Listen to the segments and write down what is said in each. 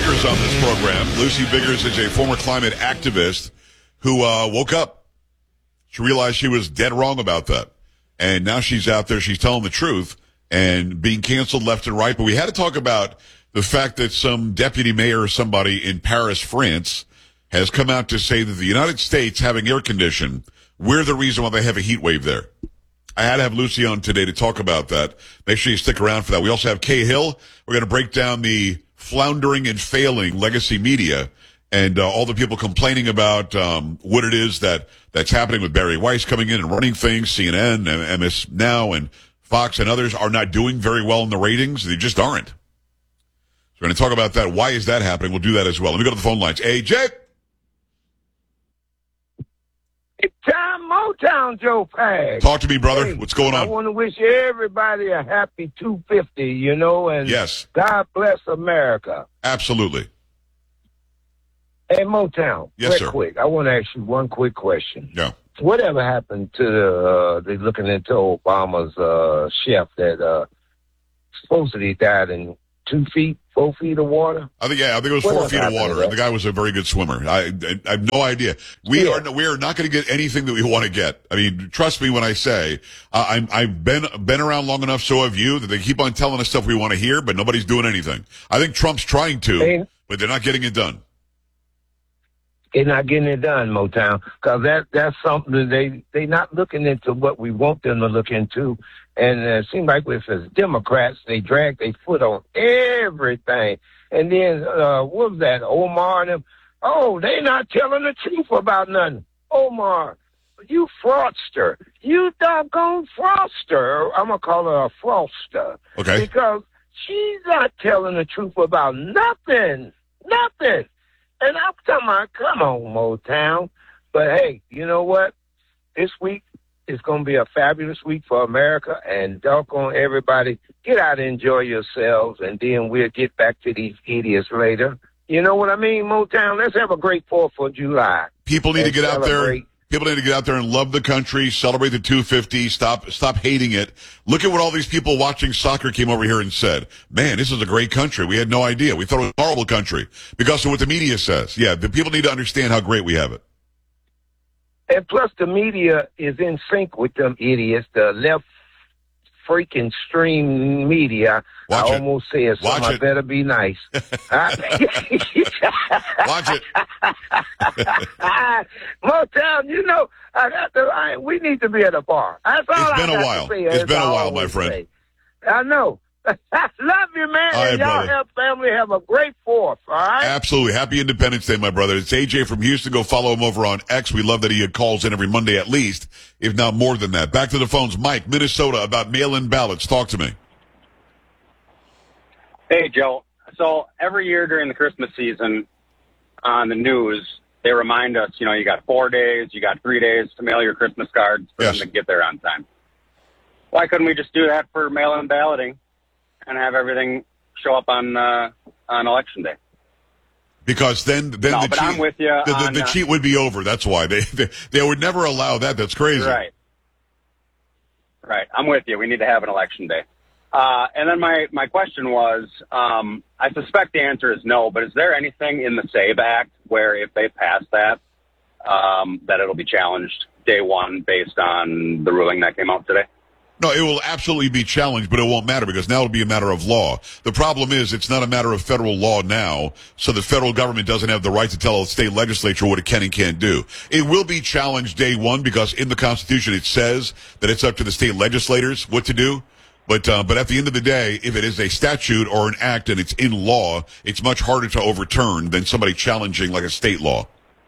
Biggers on this program. Lucy Biggers is a former climate activist who woke up. She realized she was dead wrong about that. And now she's out there, she's telling the truth and being canceled left and right. But we had to talk about the fact that some deputy mayor or somebody in Paris, France, has come out to say that the United States having air conditioning, we're the reason why they have a heat wave there. I had to have Lucy on today to talk about that. Make sure you stick around for that. We also have Kay Hill. We're going to break down the floundering and failing legacy media and all the people complaining about what it is that's happening with Barry Weiss coming in and running things. CNN and MS Now and Fox and others are not doing very well in the ratings. They just aren't. So we're going to talk about that. Why is that happening? We'll do that as well. Let me go to the phone lines. Hey, Jake. It's time Motown, Joe Pags. Talk to me, brother. Hey, what's going on? I want to wish everybody a happy 250, and yes. God bless America. Absolutely. Hey, Motown, yes, sir. quick. I want to ask you one quick question. Yeah. Whatever happened to they looking into Obama's chef that supposedly died in 4 feet of water? I think it was 4 feet of water. And the guy was a very good swimmer. I have no idea. We are not going to get anything that we want to get. I mean, trust me when I say I've been around long enough. So have you. That they keep on telling us stuff we want to hear, but nobody's doing anything. I think Trump's trying to, but they're not getting it done. They're not getting it done, Motown, because that's something that they not looking into what we want them to look into. And it seems like if it's Democrats, they drag their foot on everything. And then, what was that, Omar and them? Oh, they not telling the truth about nothing. Omar, you fraudster. You doggone fraudster. I'm going to call her a fraudster. Okay. Because she's not telling the truth about nothing. Nothing. And I'm talking about, come on, Motown. But, hey, you know what? This week is going to be a fabulous week for America, and doggone everybody, get out and enjoy yourselves, and then we'll get back to these idiots later. You know what I mean, Motown? Let's have a great 4th of July. People need to get out there. People need to get out there and love the country, celebrate the 250, stop hating it. Look at what all these people watching soccer came over here and said. Man, this is a great country. We had no idea. We thought it was a horrible country because of what the media says. Yeah, the people need to understand how great we have it. And plus the media is in sync with them idiots, the left freaking stream media. Watch I almost said something. I better be nice. Watch it. Motown, we need to be at a bar. That's all It's been a while. It's been a while, my friend. Say. I know. Love you, man. All right, and y'all brother. family have a great 4th, all right? Absolutely. Happy Independence Day, my brother. It's AJ from Houston. Go follow him over on X. We love that he calls in every Monday at least, if not more than that. Back to the phones. Mike, Minnesota, about mail-in ballots. Talk to me. Hey, Joe. So every year during the Christmas season on the news, they remind us, you got 4 days, you got 3 days to mail your Christmas cards for them to get there on time. Why couldn't we just do that for mail-in balloting and have everything show up on Election Day? Because then but the cheat, I'm with you. The cheat would be over. That's why they would never allow that. That's crazy. Right. I'm with you. We need to have an Election Day. And then my question was, I suspect the answer is no, but is there anything in the SAVE Act where if they pass that, that it'll be challenged day one based on the ruling that came out today? No, it will absolutely be challenged, but it won't matter because now it'll be a matter of law. The problem is it's not a matter of federal law now, so the federal government doesn't have the right to tell the state legislature what it can and can't do. It will be challenged day one because in the Constitution it says that it's up to the state legislators what to do. But at the end of the day, if it is a statute or an act and it's in law, it's much harder to overturn than somebody challenging like a state law.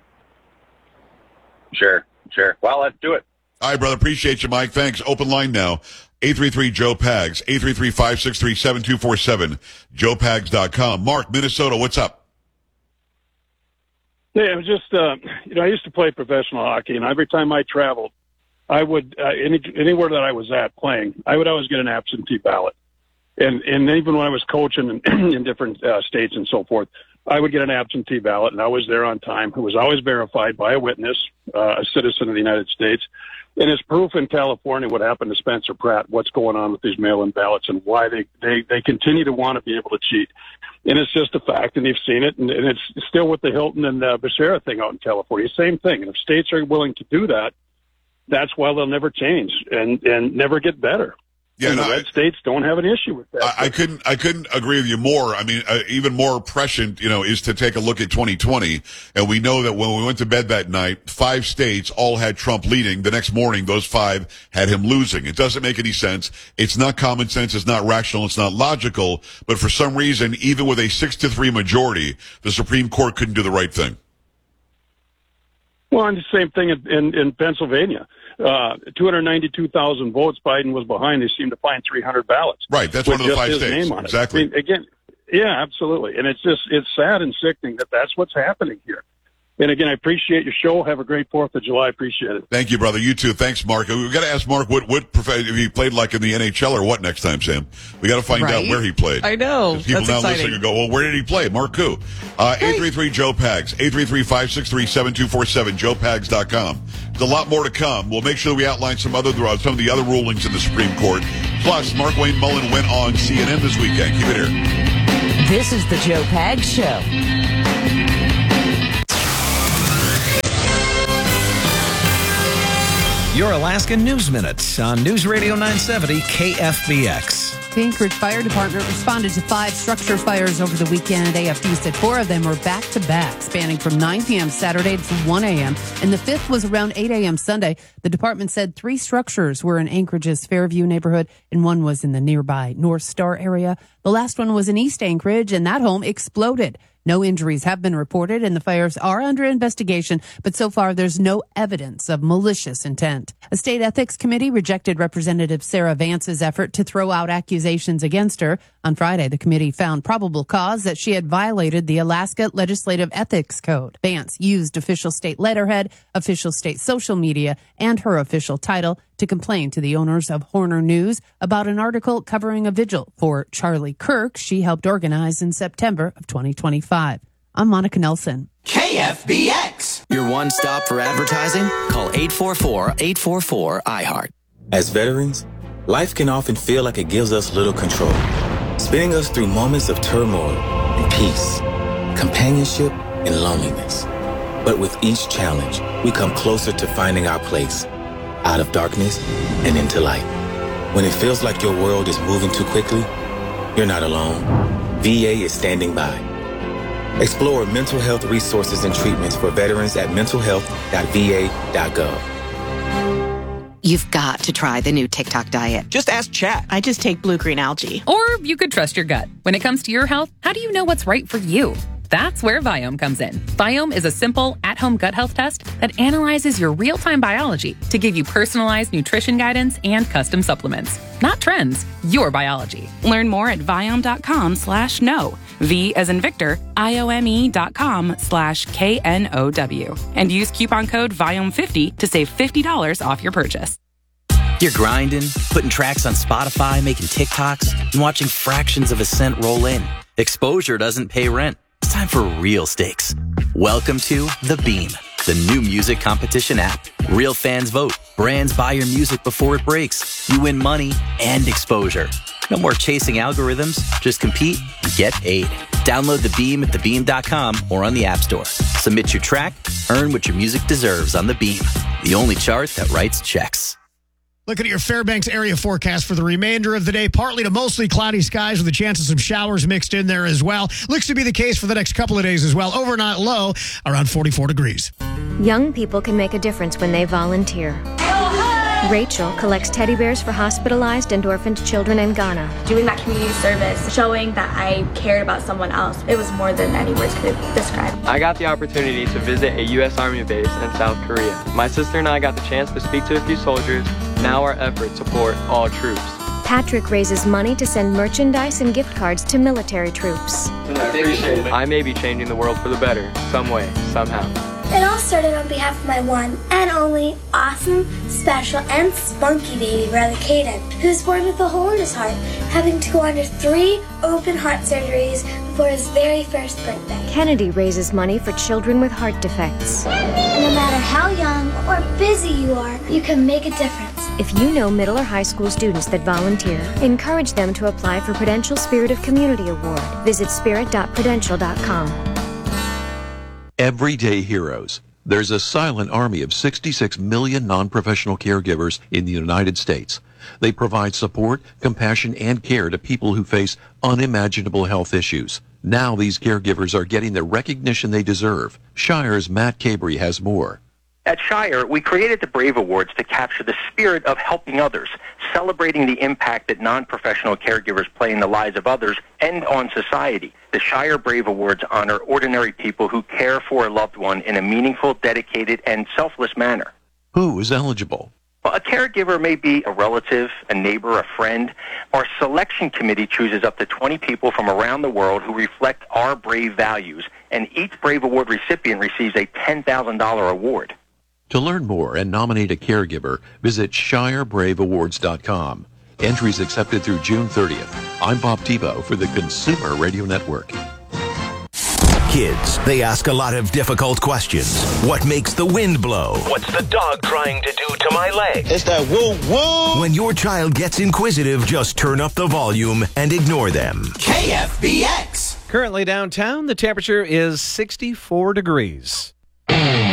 Sure. Well, let's do it. All right, brother. Appreciate you, Mike. Thanks. Open line now. 833-JOE-PAGS. 833-563-7247. JoePags.com. Mark, Minnesota, what's up? Yeah, it was just, I used to play professional hockey, and every time I traveled, I would, anywhere that I was at playing, I would always get an absentee ballot. And even when I was coaching in different states and so forth, I would get an absentee ballot, and I was there on time. It was always verified by a witness, a citizen of the United States. And it's proof in California what happened to Spencer Pratt, what's going on with these mail-in ballots and why they continue to want to be able to cheat. And it's just a fact, and you've seen it, and it's still with the Hilton and Becerra thing out in California. Same thing. And if states are willing to do that, that's why they'll never change and never get better. Yeah, the red states don't have an issue with that. I couldn't agree with you more. I mean, even more prescient, is to take a look at 2020. And we know that when we went to bed that night, 5 states all had Trump leading. The next morning, those 5 had him losing. It doesn't make any sense. It's not common sense. It's not rational. It's not logical. But for some reason, even with a 6-3 majority, the Supreme Court couldn't do the right thing. Well, and the same thing in Pennsylvania. 292,000 votes. Biden was behind. They seemed to find 300 ballots. Right. That's one of the 5 states. Exactly. I mean, again, yeah, absolutely. And it's sad and sickening that that's what's happening here. And again, I appreciate your show. Have a great 4th of July. Appreciate it. Thank you, brother. You too. Thanks, Mark. We've got to ask Mark what if he played like in the NHL or what next time, Sam. We got to find out where he played. I know. People now listening and go, well, where did he play? Mark who? 833-JOE-PAGS. 833-563-7247. JoePags.com. There's a lot more to come. We'll make sure we outline some of the other rulings in the Supreme Court. Plus, Mark Wayne Mullen went on CNN this weekend. Keep it here. This is the Joe Pags Show. Your Alaska News Minute on News Radio 970 KFBX. The Anchorage Fire Department responded to 5 structure fires over the weekend. AFD said 4 of them were back-to-back, spanning from 9 p.m. Saturday to 1 a.m., and the 5th was around 8 a.m. Sunday. The department said 3 structures were in Anchorage's Fairview neighborhood, and 1 was in the nearby North Star area. The last one was in East Anchorage, and that home exploded. No injuries have been reported, and the fires are under investigation, but so far there's no evidence of malicious intent. A state ethics committee rejected Representative Sarah Vance's effort to throw out accusations against her. On Friday, the committee found probable cause that she had violated the Alaska Legislative Ethics Code. Vance used official state letterhead, official state social media, and her official title to complain to the owners of Horner News about an article covering a vigil for Charlie Kirk she helped organize in September of 2025. I'm Monica Nelson. KFBX. Your one stop for advertising? Call 844-844-IHEART. As veterans, life can often feel like it gives us little control, spinning us through moments of turmoil and peace, companionship and loneliness. But with each challenge, we come closer to finding our place, out of darkness and into light. When it feels like your world is moving too quickly, you're not alone. VA is standing by. Explore mental health resources and treatments for veterans at mentalhealth.va.gov. You've got to try the new TikTok diet. Just ask Chat. I just take blue-green algae. Or you could trust your gut. When it comes to your health, how do you know what's right for you? That's where Viome comes in. Viome is a simple, at-home gut health test that analyzes your real-time biology to give you personalized nutrition guidance and custom supplements. Not trends, your biology. Learn more at Viome.com/know. V as in Victor, IOME.com/KNOW. And use coupon code Viome50 to save $50 off your purchase. You're grinding, putting tracks on Spotify, making TikToks, and watching fractions of a cent roll in. Exposure doesn't pay rent. It's time for real stakes. Welcome to The Beam, the new music competition app. Real fans vote. Brands buy your music before it breaks. You win money and exposure. No more chasing algorithms. Just compete and get paid. Download The Beam at thebeam.com or on the App Store. Submit your track. Earn what your music deserves on The Beam, the only chart that writes checks. Looking at your Fairbanks area forecast for the remainder of the day, partly to mostly cloudy skies with a chance of some showers mixed in there as well. Looks to be the case for the next couple of days as well. Overnight low around 44 degrees. Young people can make a difference when they volunteer. Rachel collects teddy bears for hospitalized and orphaned children in Ghana. Doing that community service, showing that I cared about someone else, it was more than any words could describe. I got the opportunity to visit a U.S. Army base in South Korea. My sister and I got the chance to speak to a few soldiers. Now our efforts support all troops. Patrick raises money to send merchandise and gift cards to military troops. I may be changing the world for the better, some way, somehow. It all started on behalf of my one and only awesome, special, and spunky baby brother, Caden, who was born with a hole in his heart, having to go under 3 open heart surgeries before his very first birthday. Kennedy raises money for children with heart defects. And no matter how young or busy you are, you can make a difference. If you know middle or high school students that volunteer, encourage them to apply for Prudential Spirit of Community Award. Visit spirit.prudential.com. Everyday heroes. There's a silent army of 66 million non-professional caregivers in the United States. They provide support, compassion, and care to people who face unimaginable health issues. Now these caregivers are getting the recognition they deserve. Shire's Matt Cabry has more. At Shire, we created the Brave Awards to capture the spirit of helping others, celebrating the impact that non-professional caregivers play in the lives of others and on society. The Shire Brave Awards honor ordinary people who care for a loved one in a meaningful, dedicated, and selfless manner. Who is eligible? Well, a caregiver may be a relative, a neighbor, a friend. Our selection committee chooses up to 20 people from around the world who reflect our Brave values, and each Brave Award recipient receives a $10,000 award. To learn more and nominate a caregiver, visit ShireBraveAwards.com. Entries accepted through June 30th. I'm Bob Tebow for the Consumer Radio Network. Kids, they ask a lot of difficult questions. What makes the wind blow? What's the dog trying to do to my leg? It's that woo woo. When your child gets inquisitive, just turn up the volume and ignore them. KFBX. Currently downtown, the temperature is 64 degrees.